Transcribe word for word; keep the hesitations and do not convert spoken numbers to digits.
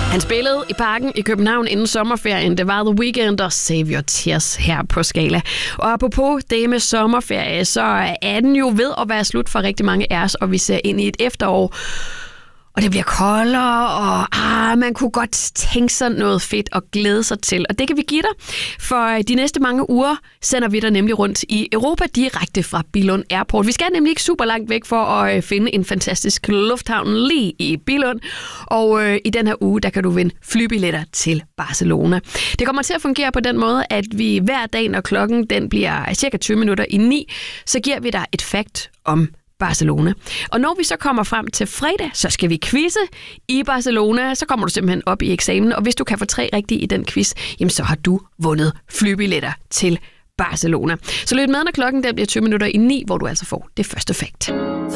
Han spillede i Parken i København inden sommerferien. Det var The Weeknd og Save Your Tears her på Skala. Og apropos det med sommerferie, så er den jo ved at være slut for rigtig mange af os, og vi ser ind i et efterår. Og det bliver koldere, og ah, man kunne godt tænke sig noget fedt at glæde sig til. Og det kan vi give dig, for de næste mange uger sender vi dig nemlig rundt i Europa direkte fra Billund Airport. Vi skal nemlig ikke super langt væk for at finde en fantastisk lufthavn lige i Billund. Og øh, i den her uge, der kan du vinde flybilletter til Barcelona. Det kommer til at fungere på den måde, at vi hver dag, når klokken den bliver cirka tyve minutter i ni, så giver vi dig et fact om Barcelona. Og når vi så kommer frem til fredag, så skal vi quizze i Barcelona. Så kommer du simpelthen op i eksamen, og hvis du kan få tre rigtige i den quiz, jamen så har du vundet flybilletter til Barcelona. Så lyt med, når klokken den bliver tyve minutter i ni, hvor du altså får det første fact.